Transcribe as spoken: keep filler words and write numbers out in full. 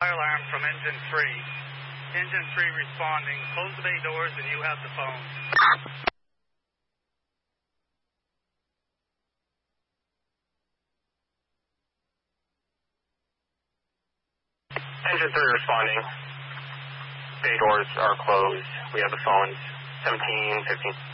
Fire alarm from engine three. Engine three responding. Close the bay doors and you have the phone. Engine three responding. Bay doors are closed. We have the phones. seventeen, fifteen.